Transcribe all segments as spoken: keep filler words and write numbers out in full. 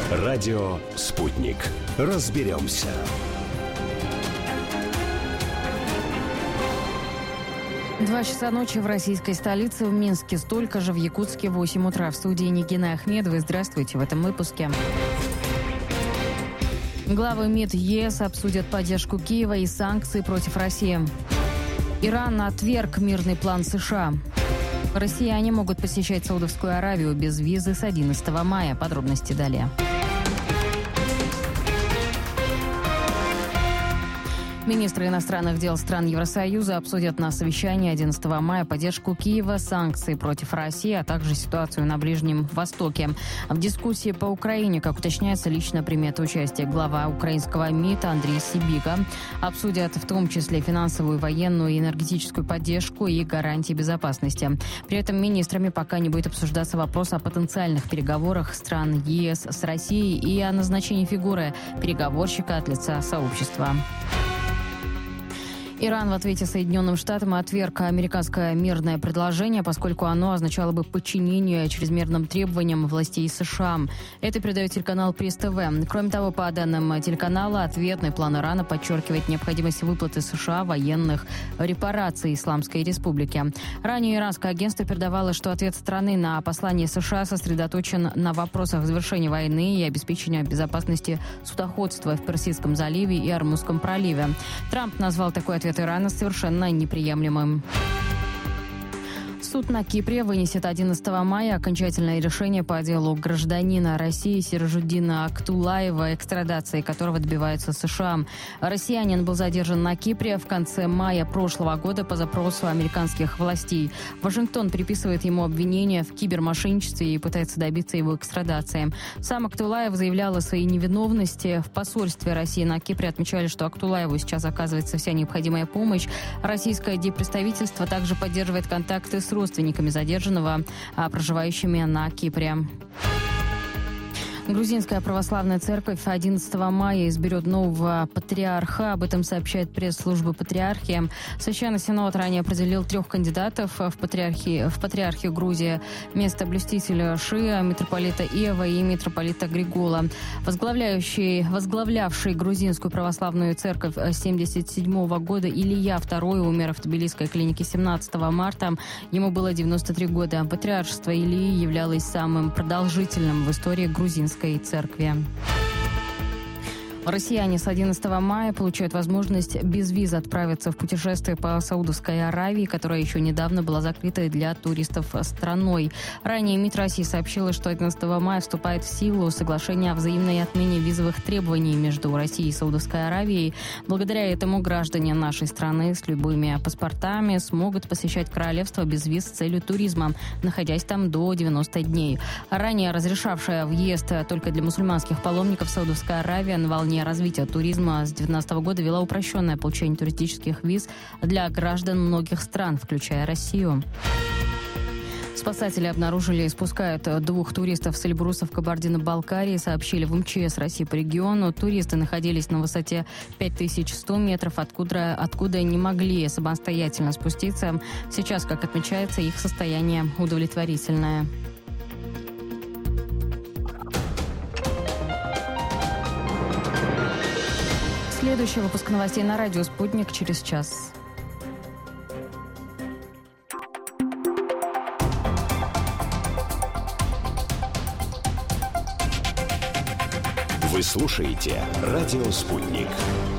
Радио «Спутник». Разберемся. Два часа ночи в российской столице, в Минске столько же, в Якутске восемь утра. В студии Нигина Ахмедова. Здравствуйте в этом выпуске. Главы МИД ЕС обсудят поддержку Киева и санкции против России. Иран отверг мирный план США. Россияне могут посещать Саудовскую Аравию без визы с одиннадцатого мая. Подробности далее. Министры иностранных дел стран Евросоюза обсудят на совещании одиннадцатого мая поддержку Киева, санкции против России, а также ситуацию на Ближнем Востоке. В дискуссии по Украине, как уточняется, лично примет участие глава украинского МИД Андрей Сибига. Обсудят в том числе финансовую, военную и энергетическую поддержку и гарантии безопасности. При этом министрами пока не будет обсуждаться вопрос о потенциальных переговорах стран ЕС с Россией и о назначении фигуры переговорщика от лица сообщества. Иран в ответе Соединенным Штатам отверг американское мирное предложение, поскольку оно означало бы подчинение чрезмерным требованиям властей США. Это передает телеканал Пресс-ТВ. Кроме того, по данным телеканала, ответный план Ирана подчеркивает необходимость выплаты США военных репараций Исламской Республике. Ранее иранское агентство передавало, что ответ страны на послание США сосредоточен на вопросах завершения войны и обеспечения безопасности судоходства в Персидском заливе и Ормузском проливе. Трамп назвал такой ответ Ирана совершенно неприемлемым. Суд на Кипре вынесет одиннадцатого мая окончательное решение по делу гражданина России Сиражуддина Актулаева, экстрадации которого добиваются США. Россиянин был задержан на Кипре в конце мая прошлого года по запросу американских властей. Вашингтон приписывает ему обвинения в кибермошенничестве и пытается добиться его экстрадации. Сам Актулаев заявлял о своей невиновности. В посольстве России на Кипре отмечали, что Актулаеву сейчас оказывается вся необходимая помощь. Российское диппредставительство также поддерживает контакты с родственниками задержанного, проживающими на Кипре. Грузинская православная церковь одиннадцатого мая изберет нового патриарха. Об этом сообщает пресс-служба патриархии. Священный Синод ранее определил трех кандидатов в патриархии, в патриархии Грузии. Место блюстителя Шиа, митрополита Иова и митрополита Григола. Возглавляющий, возглавлявший грузинскую православную церковь с семьдесят седьмого года Илья второй умер в Тбилисской клинике семнадцатого марта. Ему было девяносто три года. Патриаршество Ильи являлось самым продолжительным в истории грузинской церкви. Россияне с одиннадцатого мая получают возможность без виз отправиться в путешествие по Саудовской Аравии, которая еще недавно была закрыта для туристов страной. Ранее МИД России сообщила, что одиннадцатого мая вступает в силу соглашение о взаимной отмене визовых требований между Россией и Саудовской Аравией. Благодаря этому граждане нашей страны с любыми паспортами смогут посещать королевство без виз с целью туризма, находясь там до девяноста дней. Ранее разрешавшая въезд только для мусульманских паломников Саудовская Аравия на волне развития туризма с две тысячи девятнадцатого года вела упрощенное получение туристических виз для граждан многих стран, включая Россию. Спасатели обнаружили и спускают двух туристов с Эльбруса в Кабардино-Балкарии, сообщили в МЧС России по региону. Туристы находились на высоте пять тысяч сто метров, откуда, откуда не могли самостоятельно спуститься. Сейчас, как отмечается, их состояние удовлетворительное. Следующий выпуск новостей на радио «Спутник» через час. Вы слушаете радио «Спутник».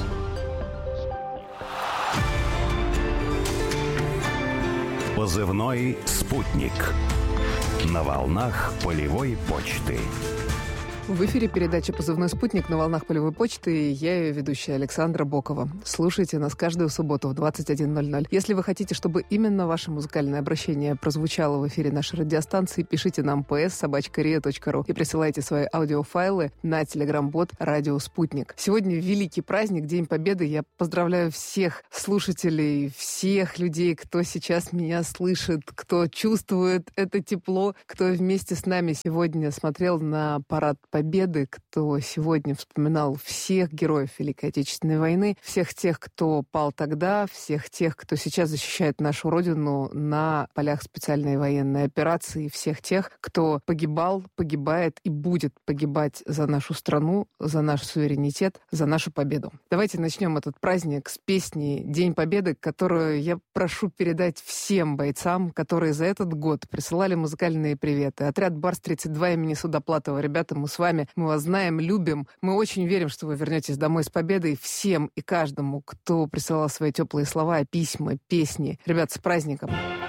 Позывной «Спутник». На волнах полевой почты. В эфире передача «Позывной спутник» на волнах полевой почты, и я ее ведущая Александра Бокова. Слушайте нас каждую субботу в двадцать один ноль ноль. Если вы хотите, чтобы именно ваше музыкальное обращение прозвучало в эфире нашей радиостанции, пишите нам пс собака риа точка ру и присылайте свои аудиофайлы на телеграм-бот «Радио Спутник». Сегодня великий праздник, День Победы. Я поздравляю всех слушателей, всех людей, кто сейчас меня слышит, кто чувствует это тепло, кто вместе с нами сегодня смотрел на парад Победы. Победы, кто сегодня вспоминал всех героев Великой Отечественной войны, всех тех, кто пал тогда, всех тех, кто сейчас защищает нашу Родину на полях специальной военной операции, всех тех, кто погибал, погибает и будет погибать за нашу страну, за наш суверенитет, за нашу победу. Давайте начнем этот праздник с песни «День Победы», которую я прошу передать всем бойцам, которые за этот год присылали музыкальные приветы. Отряд Барс тридцать два имени Судоплатова. Ребята, мы с вами, мы вас знаем, любим. Мы очень верим, что вы вернетесь домой с победой. Всем и каждому, кто присылал свои теплые слова, письма, песни. Ребят, с праздником!